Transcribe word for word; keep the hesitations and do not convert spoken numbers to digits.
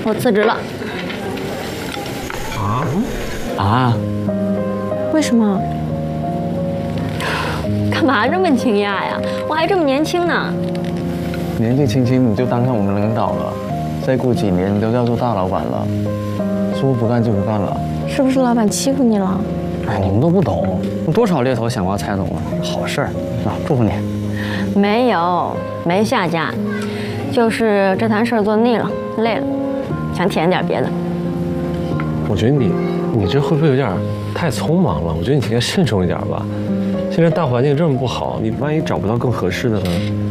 我辞职了。 啊？啊？ 为什么？干嘛这么惊讶呀？我还这么年轻呢。 年纪轻轻你就当上我们领导了，再过几年你都要做大老板了，说不干就不干了。 是不是老板欺负你了？ 哎，你们都不懂，多少猎头想挖蔡总啊，好事儿，啊，祝福你。 没有，没下家，就是这摊事儿做腻了，累了，想体验点别的。 我觉得你，你这会不会有点太匆忙了？我觉得你应该慎重一点吧。现在大环境这么不好，你万一找不到更合适的呢？